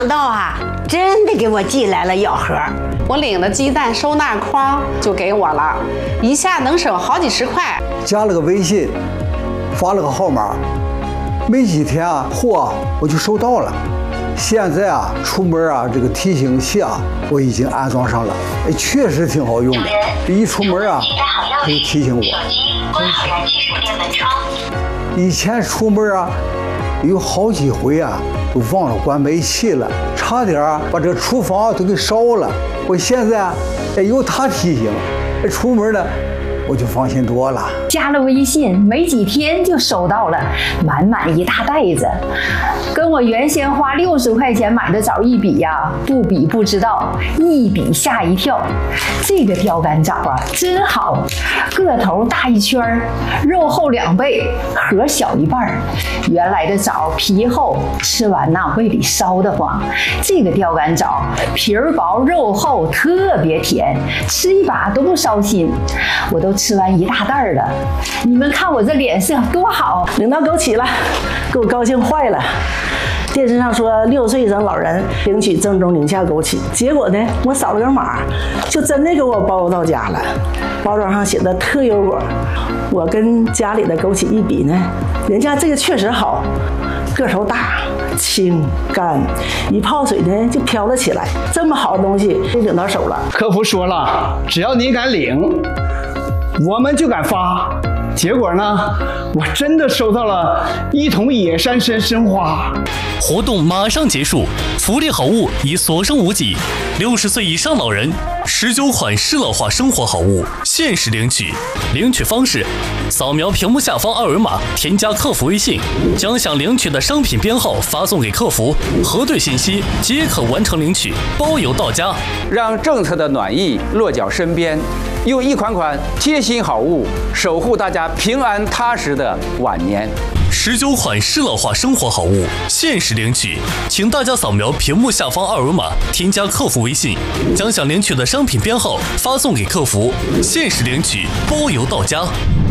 想到啊，真的给我寄来了药盒。 我领了鸡蛋收纳筐就给我了，一下能省好几十块。 加了个微信，发了个号码，没几天啊，货我就收到了。现在啊，出门啊，这个提醒器啊，我已经安装上了，确实挺好用的。一出门啊，可以提醒我。 关好燃气手电门窗。 以前出门啊，有好几回啊，都忘了关煤气了，差点啊把这厨房都给烧了。我现在啊，有它提醒，出门呢我就放心多了。 加了微信没几天就收到了，满满一大袋子，跟我原先花60块钱买的枣一比呀，不比不知道，一比吓一跳。这个钓竿枣啊，真好，个头大一圈，肉厚2倍，核小一半。原来的枣皮厚，吃完呐胃里烧得慌。这个钓竿枣皮儿薄肉厚，特别甜，吃一把都不烧心。我都吃完一大袋了，你们看我这脸色多好， 领到枸杞了，给我高兴坏了。电视上说60岁以上老人领取正宗宁夏枸杞，结果呢，我扫了个码，就真的给我包到家了。包装上写的特优果，我跟家里的枸杞一比呢，人家这个确实好，个头大、清干，一泡水呢就飘了起来。这么好的东西就领到手了。 客服说了，只要你敢领，我们就敢发。结果呢，我真的收到了1桶野山参花。 活动马上结束，福利好物已所剩无几。60岁以上老人19款适老化生活好物限时领取。领取方式：扫描屏幕下方2维码，添加客服微信，将想领取的商品编号发送给客服，核对信息即可完成领取，包邮到家。 让政策的暖意落脚身边，用一款款贴心好物守护大家平安踏实的晚年。 19款适老化生活好物限时领取，请大家扫描屏幕下方2维码，添加客服微信，将想领取的商品编号发送给客服，限时领取，包邮到家。